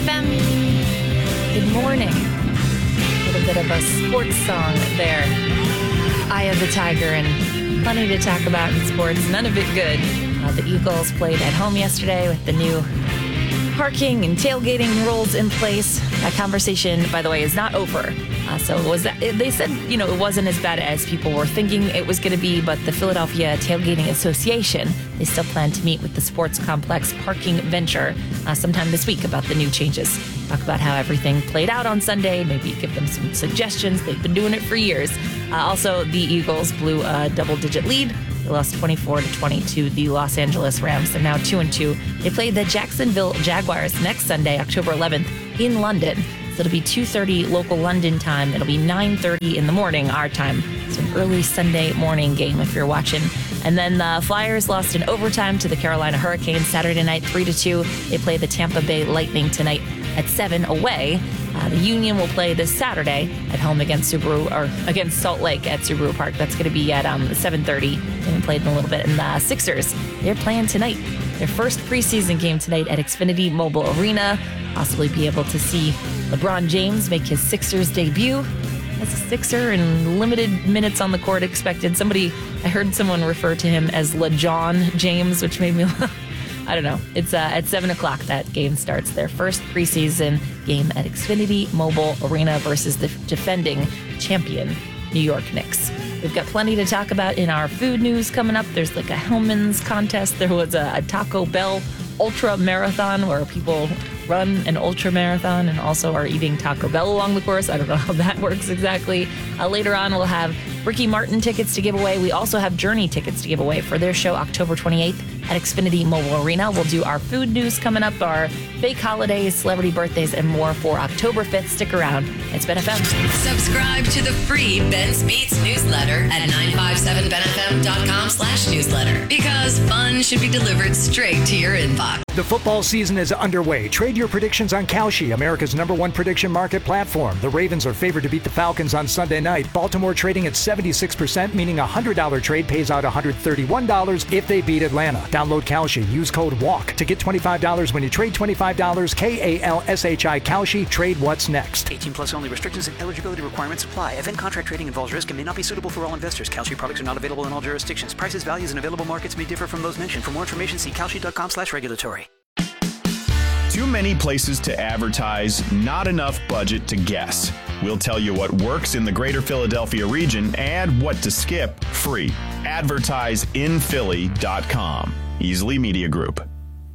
FM. Good morning. A little bit of a sports song there. Eye of the Tiger, and plenty to talk about in sports. None of it good. The Eagles played at home yesterday with the new parking and tailgating rules in place. That conversation, by the way, is not over. So it was they said, it wasn't as bad as people were thinking it was going to be, but the Philadelphia Tailgating Association, they still plan to meet with the sports complex parking venture sometime this week about the new changes. Talk about how everything played out on Sunday, maybe give them some suggestions. They've been doing it for years. Also, the Eagles blew a double-digit lead. They lost 24-20 to the Los Angeles Rams. They're now 2-2. They play the Jacksonville Jaguars next Sunday, October 11th, in London. So it'll be 2:30 local London time. It'll be 9:30 in the morning, our time. So an early Sunday morning game if you're watching. And then the Flyers lost in overtime to the Carolina Hurricanes Saturday night, 3-2. They play the Tampa Bay Lightning tonight at 7 away. The Union will play this Saturday at home against Salt Lake at Subaru Park. That's going to be at 7:30. They haven't played in a little bit. And the Sixers, they're playing tonight. Their first preseason game tonight at Xfinity Mobile Arena. Possibly be able to see LeBron James make his Sixers debut as a Sixer and limited minutes on the court expected. I heard someone refer to him as LeJon James, which made me laugh. I don't know. It's at 7 o'clock that game starts. Their first preseason game at Xfinity Mobile Arena versus the defending champion New York Knicks. We've got plenty to talk about in our food news coming up. There's like a Hellman's contest. There was a Taco Bell ultra marathon where people run an ultra marathon and also are eating Taco Bell along the course. I don't know how that works exactly. Later on, we'll have Ricky Martin tickets to give away. We also have Journey tickets to give away for their show October 28th at Xfinity Mobile Arena. We'll do our food news coming up, our fake holidays, celebrity birthdays, and more for October 5th. Stick around. It's Ben FM. Subscribe to the free Ben Speaks newsletter at 957benfm.com/newsletter, because fun should be delivered straight to your inbox. The football season is underway. Trade your predictions on Kalshi, America's #1 prediction market platform. The Ravens are favored to beat the Falcons on Sunday night. Baltimore trading at 76%, meaning a $100 trade pays out $131 if they beat Atlanta. Download Kalshi. Use code WALK to get $25 when you trade $25. KALSHI Kalshi. Trade what's next. 18 plus only. Restrictions and eligibility requirements apply. Event contract trading involves risk and may not be suitable for all investors. Kalshi products are not available in all jurisdictions. Prices, values, and available markets may differ from those mentioned. For more information, see kalshi.com/regulatory. Too many places to advertise, not enough budget to guess. We'll tell you what works in the greater Philadelphia region and what to skip free. AdvertiseInPhilly.com. Easily Media Group.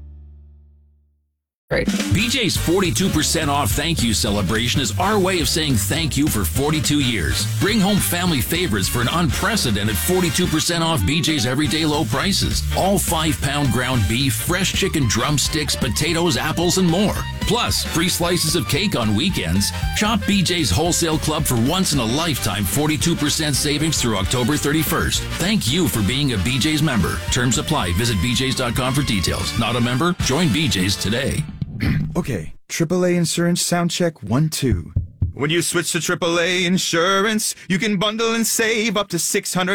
Right. BJ's 42% off thank you celebration is our way of saying thank you for 42 years. Bring home family favorites for an unprecedented 42% off BJ's everyday low prices. All 5-pound ground beef, fresh chicken drumsticks, potatoes, apples, and more. Plus, free slices of cake on weekends. Shop BJ's Wholesale Club for once-in-a-lifetime 42% savings through October 31st. Thank you for being a BJ's member. Terms apply. Visit bjs.com for details. Not a member? Join BJ's today. Okay, AAA Insurance sound check 1, 2. When you switch to AAA Insurance, you can bundle and save up to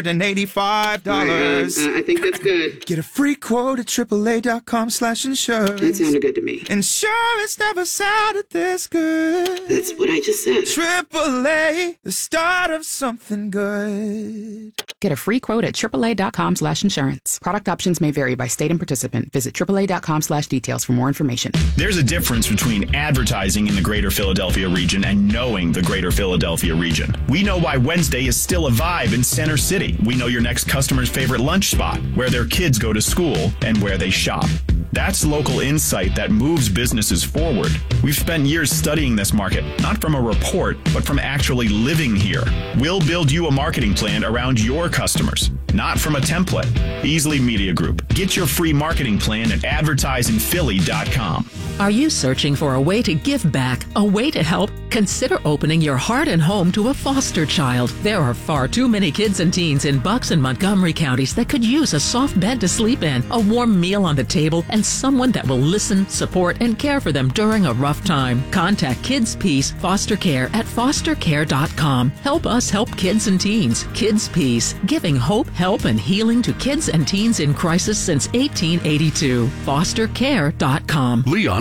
$685. I think that's good. Get a free quote at AAA.com/insurance. That sounded good to me. Insurance never sounded this good. That's what I just said. AAA, the start of something good. Get a free quote at AAA.com/insurance. Product options may vary by state and participant. Visit AAA.com/details for more information. There's a difference between advertising in the greater Philadelphia region and knowing the greater Philadelphia region. We know why Wednesday is still a vibe in Center City. We know your next customer's favorite lunch spot, where their kids go to school, and where they shop. That's local insight that moves businesses forward. We've spent years studying this market, not from a report, but from actually living here. We'll build you a marketing plan around your customers, not from a template. Easily Media Group. Get your free marketing plan at AdvertiseInPhilly.com. Are you searching for a way to give back, a way to help? Consider opening your heart and home to a foster child. There are far too many kids and teens in Bucks and Montgomery counties that could use a soft bed to sleep in, a warm meal on the table, and someone that will listen, support, and care for them during a rough time. Contact Kids Peace Foster Care at fostercare.com. Help us help kids and teens. Kids Peace, giving hope, help, and healing to kids and teens in crisis since 1882. Fostercare.com. Leon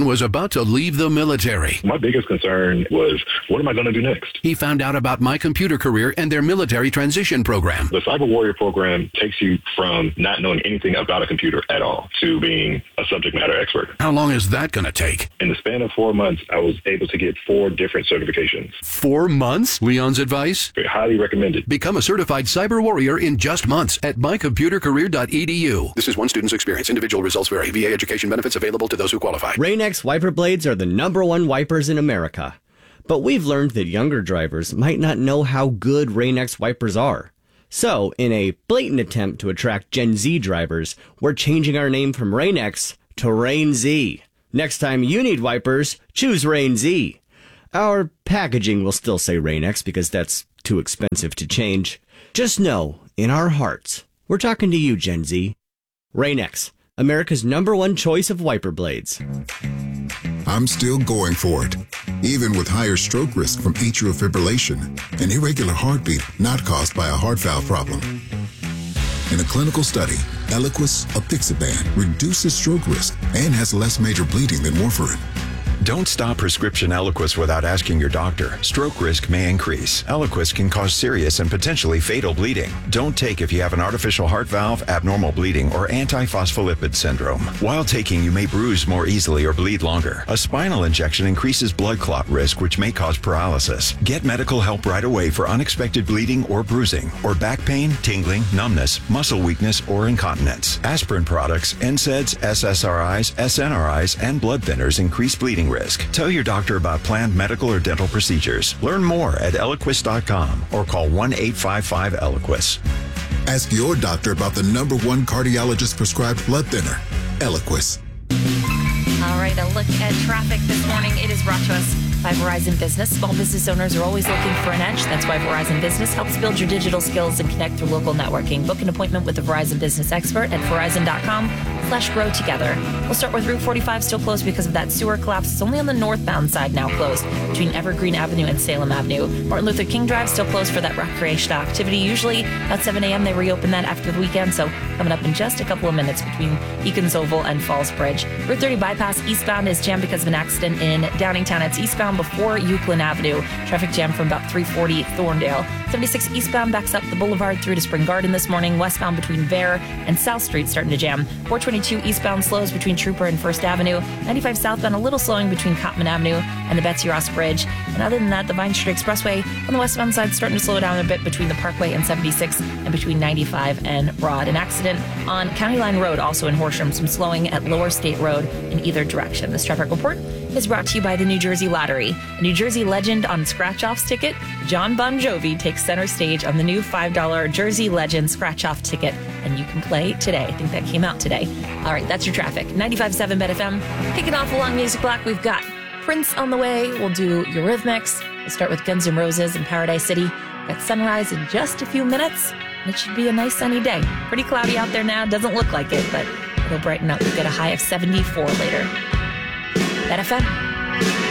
son was about to leave the military. My biggest concern was, what am I going to do next? He found out about My Computer Career and their military transition program. The Cyber Warrior program takes you from not knowing anything about a computer at all to being a subject matter expert. How long is that going to take? In the span of 4 months, I was able to get 4 different certifications. 4 months? Leon's advice? Highly recommended. Become a certified cyber warrior in just months at mycomputercareer.edu. This is one student's experience. Individual results vary. VA education benefits available to those who qualify. Rain-X wiper blades are the #1 wipers in America. But we've learned that younger drivers might not know how good Rain-X wipers are. So, in a blatant attempt to attract Gen Z drivers, we're changing our name from Rain-X to Rain-Z. Next time you need wipers, choose Rain-Z. Our packaging will still say Rain-X because that's too expensive to change. Just know, in our hearts, we're talking to you, Gen Z. Rain-X, America's #1 choice of wiper blades. I'm still going for it, even with higher stroke risk from atrial fibrillation, an irregular heartbeat not caused by a heart valve problem. In a clinical study, Eliquis apixaban reduces stroke risk and has less major bleeding than warfarin. Don't stop prescription Eliquis without asking your doctor. Stroke risk may increase. Eliquis can cause serious and potentially fatal bleeding. Don't take if you have an artificial heart valve, abnormal bleeding, or antiphospholipid syndrome. While taking, you may bruise more easily or bleed longer. A spinal injection increases blood clot risk, which may cause paralysis. Get medical help right away for unexpected bleeding or bruising, or back pain, tingling, numbness, muscle weakness, or incontinence. Aspirin products, NSAIDs, SSRIs, SNRIs, and blood thinners increase bleeding risk. Tell your doctor about planned medical or dental procedures. Learn more at Eliquis.com or call 1-855-ELIQUIS. Ask your doctor about the #1 cardiologist prescribed blood thinner, Eliquis. All right, a look at traffic this morning. It is brought to us by Verizon Business. Small business owners are always looking for an edge. That's why Verizon Business helps build your digital skills and connect through local networking. Book an appointment with a Verizon Business expert at Verizon.com/grow together. We'll start with Route 45, still closed because of that sewer collapse. It's only on the northbound side now closed between Evergreen Avenue and Salem Avenue. Martin Luther King Drive still closed for that recreational activity. Usually at 7 a.m. they reopen that after the weekend, so coming up in just a couple of minutes between Eakins Oval and Falls Bridge. Route 30 bypass eastbound is jammed because of an accident in Downingtown. It's eastbound before Euclid Avenue. Traffic jam from about 340 Thorndale. 76 eastbound backs up the boulevard through to Spring Garden this morning. Westbound between Bear and South Street starting to jam. 422 eastbound slows between Trooper and First Avenue. 95 southbound a little slowing between Cottman Avenue and the Betsy Ross Bridge. And other than that, the Vine Street Expressway on the westbound side starting to slow down a bit between the Parkway and 76 and between 95 and Broad. An accident on County Line Road, also in Horsham. Some slowing at Lower State Road in either direction. This traffic report is brought to you by the New Jersey Lottery. A New Jersey legend on scratch-offs ticket, John Bon Jovi takes center stage on the new $5 Jersey Legend scratch-off ticket, and you can play today. I think that came out today. All right, that's your traffic. 95.7 Bet FM. Kicking off along Music Block, we've got Prince on the way. We'll do Eurythmics. We'll start with Guns N' Roses in Paradise City. Got sunrise in just a few minutes, and it should be a nice sunny day. Pretty cloudy out there now. Doesn't look like it, but it'll brighten up. We've got a high of 74 later. Bet FM.